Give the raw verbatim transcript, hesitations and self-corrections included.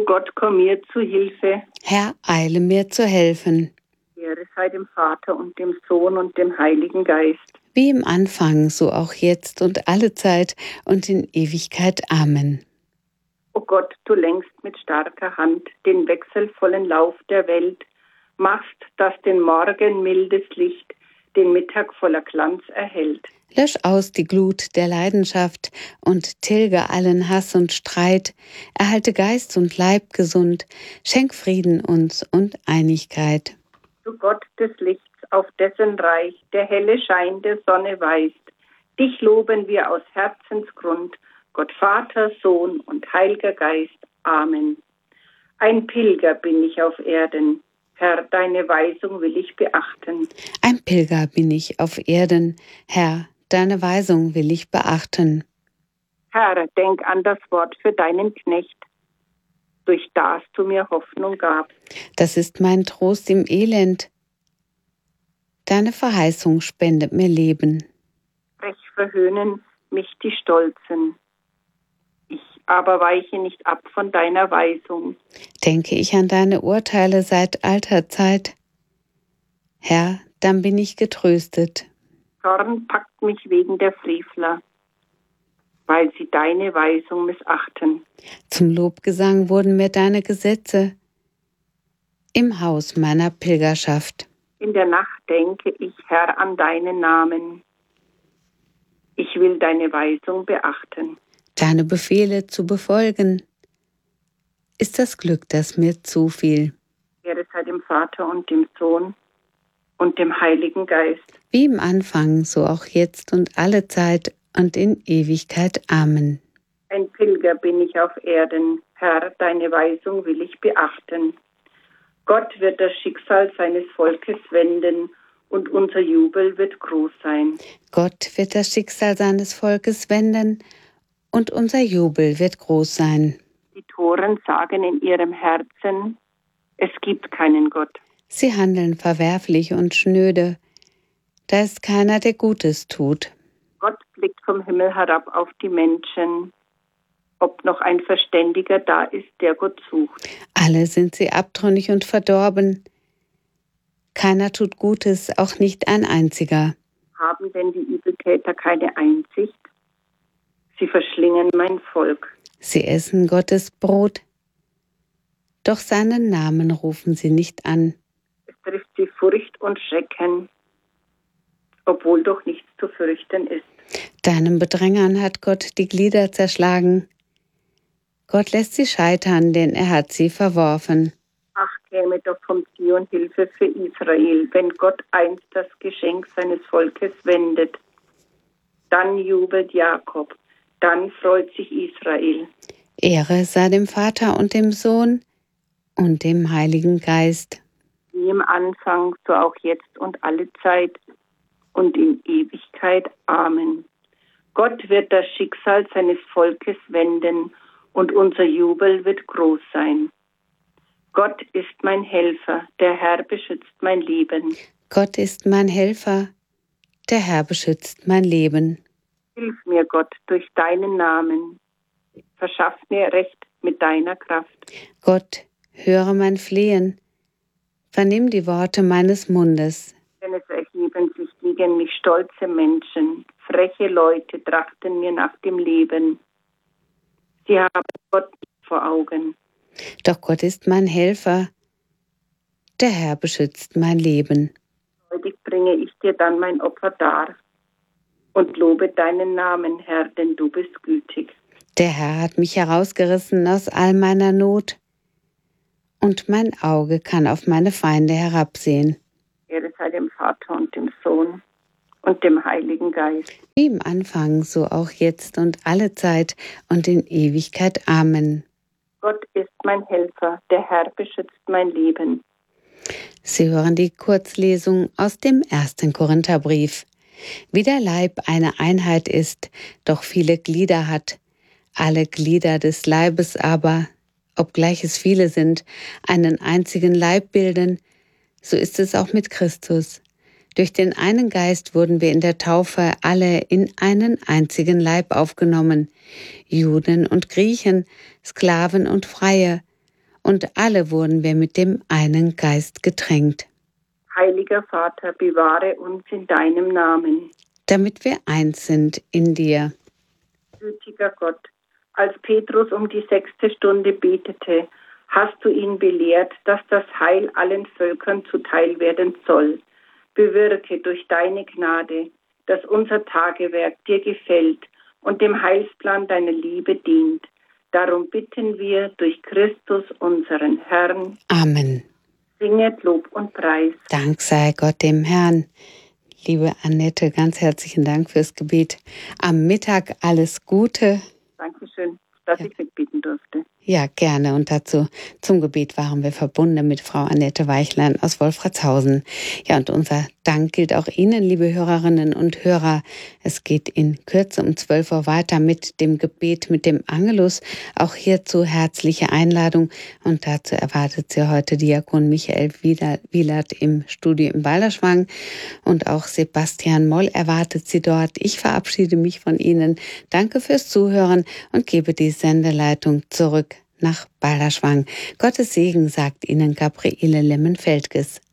O Gott, komm mir zu Hilfe. Herr, eile mir zu helfen. Ehre sei dem Vater und dem Sohn und dem Heiligen Geist. Wie im Anfang, so auch jetzt und alle Zeit und in Ewigkeit. Amen. O Gott, du lenkst mit starker Hand den wechselvollen Lauf der Welt, machst, dass den Morgen mildes Licht den Mittag voller Glanz erhellt. Lösch aus die Glut der Leidenschaft und tilge allen Hass und Streit. Erhalte Geist und Leib gesund, schenk Frieden uns und Einigkeit. Du Gott des Lichts, auf dessen Reich der helle Schein der Sonne weist, dich loben wir aus Herzensgrund, Gott Vater, Sohn und Heiliger Geist. Amen. Ein Pilger bin ich auf Erden, Herr, deine Weisung will ich beachten. Ein Pilger bin ich auf Erden, Herr, deine Weisung will ich beachten. Herr, denk an das Wort für deinen Knecht, durch das du mir Hoffnung gabst. Das ist mein Trost im Elend. Deine Verheißung spendet mir Leben. Frech verhöhnen mich die Stolzen. Ich aber weiche nicht ab von deiner Weisung. Denke ich an deine Urteile seit alter Zeit. Herr, dann bin ich getröstet. Zorn packt mich wegen der Frevler, weil sie deine Weisung missachten. Zum Lobgesang wurden mir deine Gesetze im Haus meiner Pilgerschaft. In der Nacht denke ich, Herr, an deinen Namen. Ich will deine Weisung beachten. Deine Befehle zu befolgen, ist das Glück, das mir zufiel. Ehre sei dem Vater und dem Sohn und dem Heiligen Geist. Wie im Anfang, so auch jetzt und alle Zeit und in Ewigkeit. Amen. Ein Pilger bin ich auf Erden, Herr, deine Weisung will ich beachten. Gott wird das Schicksal seines Volkes wenden und unser Jubel wird groß sein. Gott wird das Schicksal seines Volkes wenden und unser Jubel wird groß sein. Die Toren sagen in ihrem Herzen, es gibt keinen Gott. Sie handeln verwerflich und schnöde. Da ist keiner, der Gutes tut. Gott blickt vom Himmel herab auf die Menschen, ob noch ein Verständiger da ist, der Gott sucht. Alle sind sie abtrünnig und verdorben. Keiner tut Gutes, auch nicht ein einziger. Haben denn die Übeltäter keine Einsicht? Sie verschlingen mein Volk. Sie essen Gottes Brot, doch seinen Namen rufen sie nicht an. Es trifft sie Furcht und Schrecken, obwohl doch nichts zu fürchten ist. Deinen Bedrängern hat Gott die Glieder zerschlagen. Gott lässt sie scheitern, denn er hat sie verworfen. Ach, käme doch vom Zion Hilfe für Israel, wenn Gott einst das Geschenk seines Volkes wendet. Dann jubelt Jakob, dann freut sich Israel. Ehre sei dem Vater und dem Sohn und dem Heiligen Geist. Wie im Anfang, so auch jetzt und alle Zeit und in Ewigkeit. Amen. Gott wird das Schicksal seines Volkes wenden und unser Jubel wird groß sein. Gott ist mein Helfer, der Herr beschützt mein Leben. Gott ist mein Helfer, der Herr beschützt mein Leben. Hilf mir, Gott, durch deinen Namen. Verschaff mir Recht mit deiner Kraft. Gott, höre mein Flehen. Vernimm die Worte meines Mundes. Denn es erheben sich gegen mich stolze Menschen. Freche Leute trachten mir nach dem Leben. Sie haben Gott nicht vor Augen. Doch Gott ist mein Helfer. Der Herr beschützt mein Leben. Freudig bringe ich dir dann mein Opfer dar und lobe deinen Namen, Herr, denn du bist gütig. Der Herr hat mich herausgerissen aus all meiner Not, und mein Auge kann auf meine Feinde herabsehen. Ehre sei dem Vater und dem Sohn und dem Heiligen Geist. Wie im Anfang, so auch jetzt und alle Zeit und in Ewigkeit. Amen. Gott ist mein Helfer, der Herr beschützt mein Leben. Sie hören die Kurzlesung aus dem ersten Korintherbrief. Wie der Leib eine Einheit ist, doch viele Glieder hat, alle Glieder des Leibes aber, obgleich es viele sind, einen einzigen Leib bilden, so ist es auch mit Christus. Durch den einen Geist wurden wir in der Taufe alle in einen einzigen Leib aufgenommen, Juden und Griechen, Sklaven und Freie, und alle wurden wir mit dem einen Geist getränkt. Heiliger Vater, bewahre uns in deinem Namen. Damit wir eins sind in dir. Gütiger Gott, als Petrus um die sechste Stunde betete, hast du ihn belehrt, dass das Heil allen Völkern zuteil werden soll. Bewirke durch deine Gnade, dass unser Tagewerk dir gefällt und dem Heilsplan deiner Liebe dient. Darum bitten wir durch Christus, unseren Herrn. Amen. Singet Lob und Preis. Dank sei Gott dem Herrn. Liebe Annette, ganz herzlichen Dank fürs Gebet. Am Mittag alles Gute. Dankeschön, dass Ja. ich mitbeten durfte. Ja, gerne. Und dazu zum Gebet waren wir verbunden mit Frau Annette Weichlein aus Wolfratshausen. Ja, und unser Dank gilt auch Ihnen, liebe Hörerinnen und Hörer. Es geht in Kürze um zwölf Uhr weiter mit dem Gebet, mit dem Angelus. Auch hierzu herzliche Einladung. Und dazu erwartet Sie heute Diakon Michael Wielert im Studio in Balderschwang. Und auch Sebastian Moll erwartet Sie dort. Ich verabschiede mich von Ihnen. Danke fürs Zuhören und gebe die Sendeleitung zurück nach Balderschwang. Gottes Segen, sagt Ihnen Gabriele Lemmenfeldges.